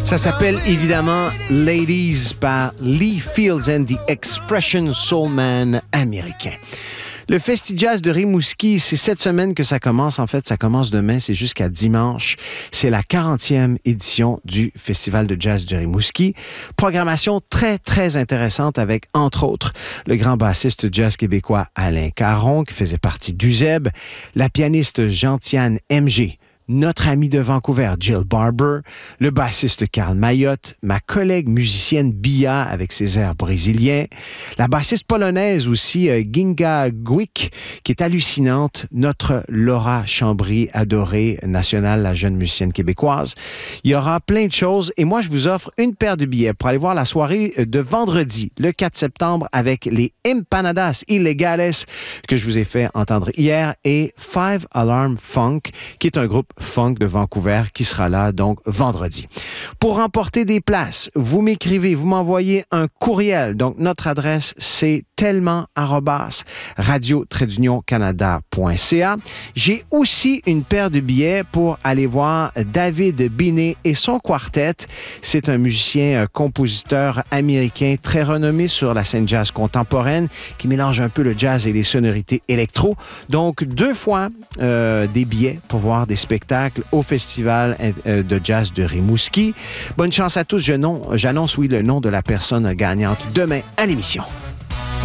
Ça s'appelle évidemment Ladies par Lee Fields and the Expression Soul Man américain. Le Festi-Jazz de Rimouski, c'est cette semaine que ça commence. En fait, ça commence demain, c'est jusqu'à dimanche. C'est la 40e édition du Festival de Jazz de Rimouski. Programmation très, très intéressante avec, entre autres, le grand bassiste jazz québécois Alain Caron, qui faisait partie d'UZEB, la pianiste Gentiane MG, notre ami de Vancouver, Jill Barber, le bassiste Carl Mayotte, ma collègue musicienne Bia avec ses airs brésiliens, la bassiste polonaise aussi, Ginga Gwick, qui est hallucinante, notre Laura Chambry, adorée, nationale, la jeune musicienne québécoise. Il y aura plein de choses et moi, je vous offre une paire de billets pour aller voir la soirée de vendredi, le 4 septembre, avec les Empanadas Illegales, que je vous ai fait entendre hier, et Five Alarm Funk, qui est un groupe funk de Vancouver qui sera là donc vendredi. Pour remporter des places, vous m'écrivez, vous m'envoyez un courriel. Donc notre adresse c'est tellement@radio-canada.ca. J'ai aussi une paire de billets pour aller voir David Binet et son quartet. C'est un musicien compositeur américain très renommé sur la scène jazz contemporaine qui mélange un peu le jazz et les sonorités électro. Donc 2 fois des billets pour voir des spectacles au Festival de Jazz de Rimouski. Bonne chance à tous. J'annonce, oui, le nom de la personne gagnante demain à l'émission.